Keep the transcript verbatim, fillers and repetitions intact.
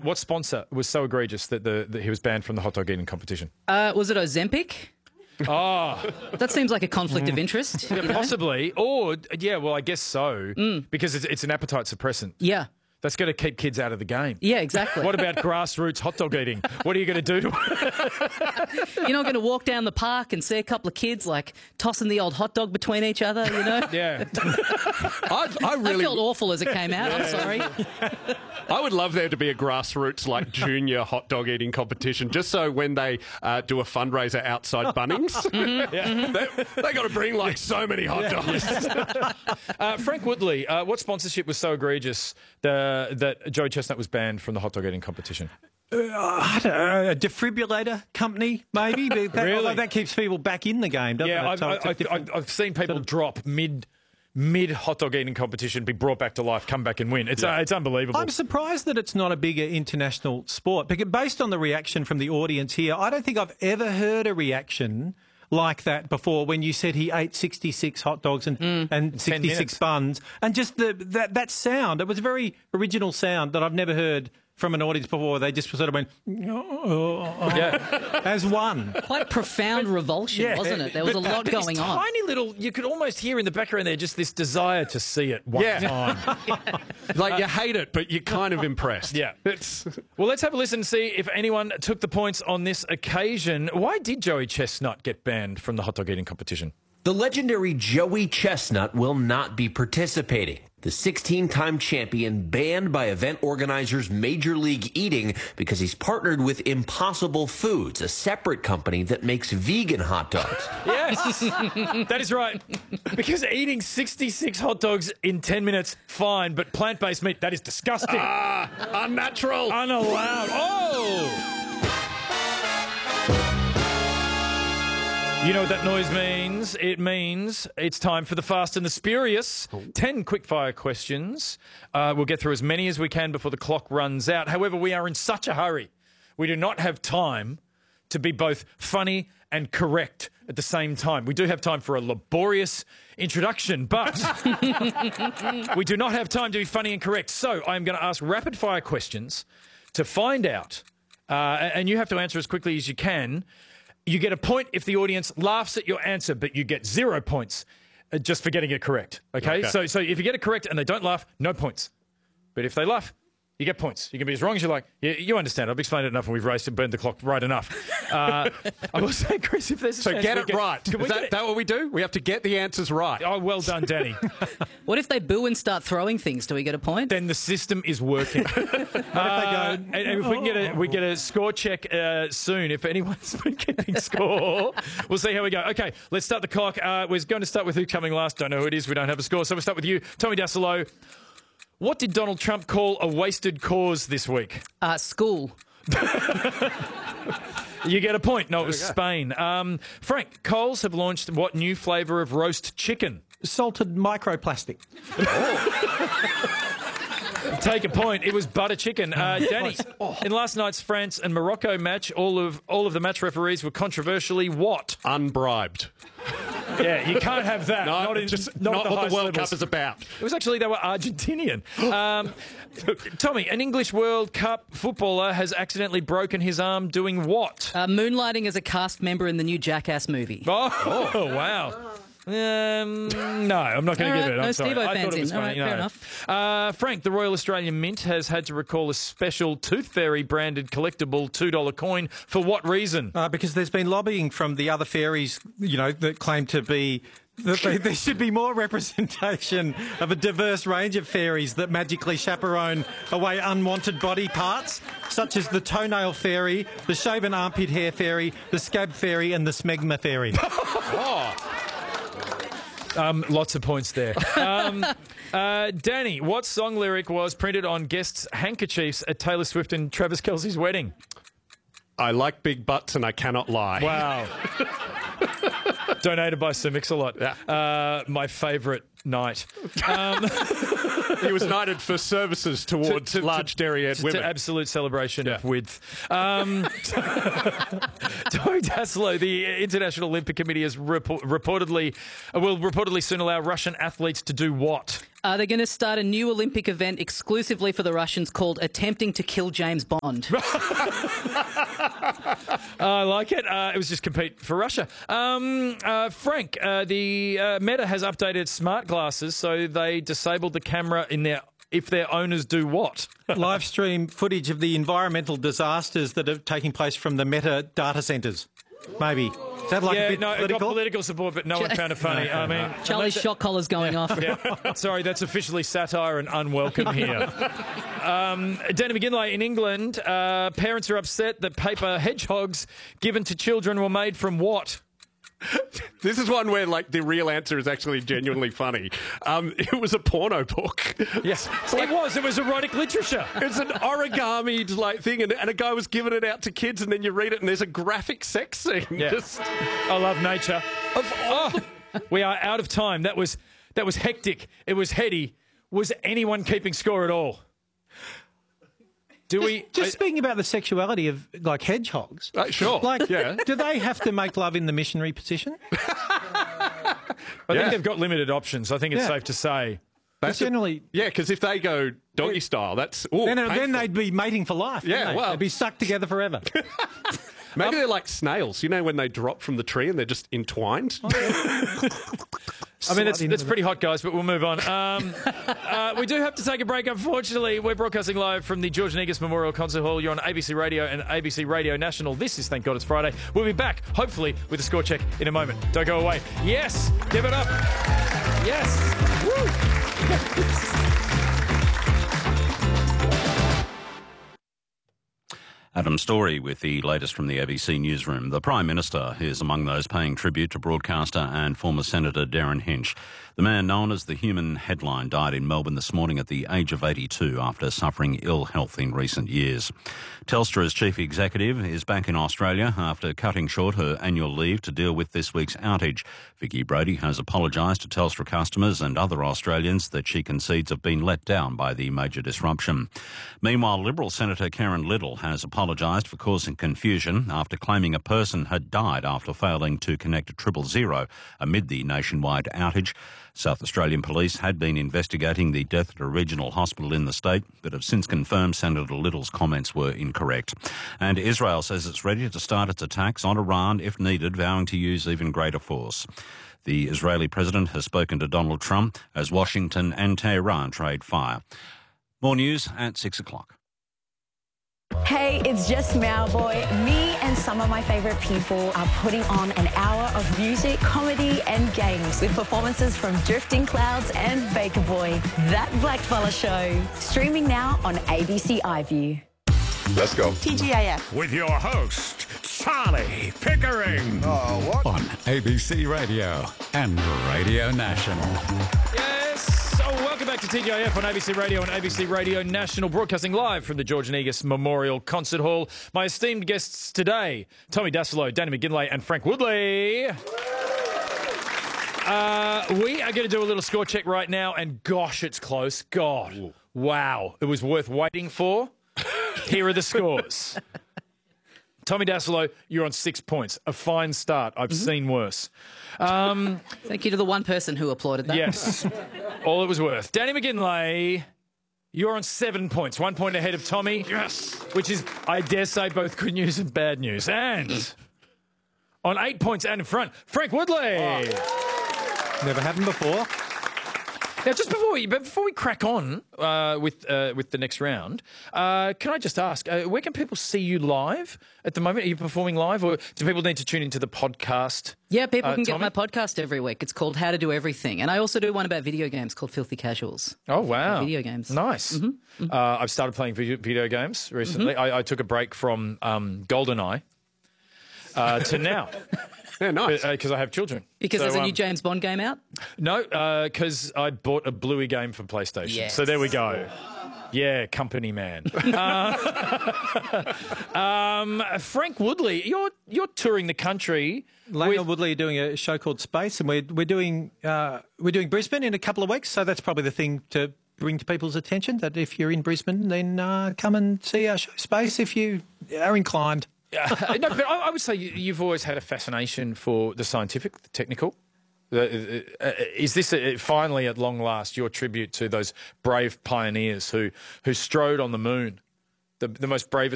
what sponsor was so egregious that, the, that he was banned from the hot dog eating competition? Uh, was it Ozempic? Oh. That seems like a conflict of interest. Yeah, you know? possibly. Or, yeah, well, I guess so. Mm. Because it's, it's an appetite suppressant. Yeah. That's going to keep kids out of the game. Yeah, exactly. What about grassroots hot dog eating? What are you going to do to it? You're not going to walk down the park and see a couple of kids, like, tossing the old hot dog between each other, you know? Yeah. I, I really I felt awful as it came out. I'm sorry. I would love there to be a grassroots, like, junior hot dog eating competition, just so when they uh, do a fundraiser outside Bunnings, Mm-hmm. yeah. Mm-hmm. they, they got to bring, like, so many hot dogs. uh, Frank Woodley, uh, what sponsorship was so egregious the, that Joey Chestnut was banned from the hot dog eating competition? Uh, I don't know, a defibrillator company, maybe. But that, Really? although that keeps people back in the game, doesn't Yeah, it? So I've, it's a I've, different- I've, I've seen people drop mid mid hot dog eating competition, be brought back to life, come back and win. It's uh, it's unbelievable. I'm surprised that it's not a bigger international sport, because based on the reaction from the audience here, I don't think I've ever heard a reaction like that before, when you said he ate sixty-six hot dogs and, Mm. and sixty-six buns. And just the that, that sound, it was a very original sound that I've never heard from an audience before. They just sort of went, yeah. as one. Quite profound revulsion, Yeah. wasn't it? There was a lot But going this on. tiny little, you could almost hear in the background there just this desire to see it one Yeah. time. Like, you hate it, but you're kind of impressed. Yeah. It's... Well, let's have a listen and see if anyone took the points on this occasion. Why did Joey Chestnut get banned from the hot dog eating competition? The legendary Joey Chestnut will not be participating. The sixteen-time champion banned by event organizers Major League Eating because he's partnered with Impossible Foods, a separate company that makes vegan hot dogs. Yes, that is right. Because eating sixty-six hot dogs in ten minutes, fine, but plant-based meat, that is disgusting. Ah, unnatural. Unallowed. Oh! You know what that noise means? It means it's time for the Fast and the Spurious. Ten quickfire questions. Uh, we'll get through as many as we can before the clock runs out. However, we are in such a hurry. We do not have time to be both funny and correct at the same time. We do have time for a laborious introduction, but we do not have time to be funny and correct. So I'm going to ask rapid-fire questions to find out, uh, and you have to answer as quickly as you can. You get a point if the audience laughs at your answer, but you get zero points uh, just for getting it correct. Okay? Okay. So, so if you get it correct and they don't laugh, no points. But if they laugh, you get points. You can be as wrong as you like. You, you understand. I've explained it enough and we've raced and burned the clock right enough. Uh, I will say, Chris, if there's a So chance get we it right. Can we Is that, get it? that what we do? We have to get the answers right. Oh, well done, Danny. What if they boo and start throwing things? Do we get a point? Then the system is working. Uh, and, and if we can get a we get a score check uh, soon, if anyone's been keeping score, we'll see how we go. Okay, let's start the clock. Uh, we're going to start with who's coming last. Don't know who it is. We don't have a score, so we'll start with you, Tommy Dassolo. What did Donald Trump call a wasted cause this week? Uh, school. You get a point. No, it was Spain. Um, Frank, Coles have launched what new flavour of roast chicken? Salted microplastic. Take a point. It was butter chicken. Uh, Danny, in last night's France and Morocco match, all of all of the match referees were controversially what? Unbribed. Yeah, you can't have that. No, not in, just not not, at the what highest the World levels. Cup is about. It was actually, they were Argentinian. Um, Tommy, an English World Cup footballer has accidentally broken his arm doing what? Uh, moonlighting as a cast member in the new Jackass movie. Oh, oh wow. Um, no, I'm not going All to right, give it. I'm no sorry. Steve-O I thought fans it was in. All funny. right, fair no. enough. Uh, Frank, the Royal Australian Mint has had to recall a special Tooth Fairy branded collectible two dollar coin. For what reason? Uh, because there's been lobbying from the other fairies, you know, that claim to be that they, there should be more representation of a diverse range of fairies that magically chaperone away unwanted body parts, such as the toenail fairy, the shaven armpit hair fairy, the scab fairy, and the smegma fairy. Oh. Um, lots of points there. Um, uh, Danny, what song lyric was printed on guests' handkerchiefs at Taylor Swift and Travis Kelce's wedding? I like big butts and I cannot lie. Wow. Donated by Sir Mix-a-Lot. Yeah. Uh, my favourite night. Um, He was knighted for services towards To- to- large dairy-haired to women. absolute celebration Yeah. of width. Um, Tommy Dassolo, the International Olympic Committee has report, reportedly uh, will reportedly soon allow Russian athletes to do what? Uh, they're going to start a new Olympic event exclusively for the Russians called Attempting to Kill James Bond. I like it. Uh, it was just compete for Russia. Um, uh, Frank, uh, the uh, Meta has updated smart glasses, so they disabled the camera in their if their owners do what? Live stream footage of the environmental disasters that are taking place from the Meta data centres. Maybe. Is that like yeah, a bit no, political? it got political support, but no one found it funny. I mean, Charlie's shot collar's going off. yeah. Sorry, that's officially satire and unwelcome here. um, Danny McGinlay, in England, uh, parents are upset that paper hedgehogs given to children were made from what? This is one where, like, the real answer is actually genuinely funny. Um, it was a porno book. Yes, it was. It was erotic literature. It's an origami like thing, and, and a guy was giving it out to kids, and then you read it, and there's a graphic sex scene. Yeah. Just, I love nature. Oh, we are out of time. That was that was hectic. It was heady. Was anyone keeping score at all? Do we Just speaking about the sexuality of, like, hedgehogs. uh, sure. Like, yeah. do they have to make love in the missionary position? I Yeah. think they've got limited options. I think it's Yeah. safe to say. That's generally... Yeah, because if they go doggy style, that's ooh, Then, then painful. they'd be mating for life. Yeah, wouldn't they? well- They'd be stuck together forever. Maybe they're like snails. You know, when they drop from the tree and they're just entwined. I mean, that's, Slide that's into pretty hot, guys, but we'll move on. Um, uh, we do have to take a break, unfortunately. We're broadcasting live from the George Negus Memorial Concert Hall. You're on A B C Radio and A B C Radio National. This is Thank God It's Friday. We'll be back, hopefully, with a score check in a moment. Don't go away. Yes! Give it up! Yes! Woo! Adam Story with the latest from the A B C newsroom. The Prime Minister is among those paying tribute to broadcaster and former Senator Darren Hinch. The man known as the Human Headline died in Melbourne this morning at the age of eighty-two after suffering ill health in recent years. Telstra's chief executive is back in Australia after cutting short her annual leave to deal with this week's outage. Vicky Brody has apologised to Telstra customers and other Australians that she concedes have been let down by the major disruption. Meanwhile, Liberal Senator Karen Liddle has apologised for causing confusion after claiming a person had died after failing to connect to triple zero amid the nationwide outage. South Australian police had been investigating the death at a regional hospital in the state, but have since confirmed Senator Liddle's comments were incorrect. And Israel says it's ready to start its attacks on Iran if needed, vowing to use even greater force. The Israeli president has spoken to Donald Trump as Washington and Tehran trade fire. More news at six o'clock. Hey, it's just Mowboy. Me and some of my favourite people are putting on an hour of music, comedy and games with performances from Drifting Clouds and Baker Boy. That Blackfella Show. Streaming now on A B C iView. Let's go. T G I F. With your host, Charlie Pickering. Oh, what? On A B C Radio and Radio National. Yes. So welcome back to T G I F on A B C Radio and A B C Radio National, broadcasting live from the George Negus Memorial Concert Hall. My esteemed guests today, Tommy Dassolo, Danny McGinlay and Frank Woodley. Uh, we are going to do a little score check right now, and gosh, it's close. God, Ooh. Wow, it was worth waiting for. Here are the scores. Tommy Dassolo, you're on six points. A fine start. I've mm-hmm. seen worse. Um, Thank you to the one person who applauded that. Yes. All it was worth. Danny McGinlay, you're on seven points. One point ahead of Tommy. Yes. Which is, I dare say, both good news and bad news. And on eight points and in front, Frank Woodley. Oh. Never happened before. Now, just before we, before we crack on uh, with uh, with the next round, uh, can I just ask, uh, where can people see you live at the moment? Are you performing live, or do people need to tune into the podcast? Yeah, people uh, can Tommy? get my podcast every week. It's called How to Do Everything. And I also do one about video games called Filthy Casuals. Oh, wow. Video games. Nice. Mm-hmm. Mm-hmm. Uh, I've started playing video, video games recently. Mm-hmm. I, I took a break from um, GoldenEye uh, to now. Yeah, nice. Because uh, I have children. Because so, there's a um, new James Bond game out? No, because uh, I bought a Bluey game for PlayStation. Yes. So there we go. Yeah, company man. uh, um, Frank Woodley, you're you're touring the country. Lionel with... Woodley are doing a show called Space, and we're we're doing uh, we're doing Brisbane in a couple of weeks. So that's probably the thing to bring to people's attention. That if you're in Brisbane, then uh, come and see our show Space if you are inclined. Uh, no, but I, I would say you, you've always had a fascination for the scientific, the technical. Uh, uh, is this uh, finally, at long last, your tribute to those brave pioneers who who strode on the moon, the, the most bravest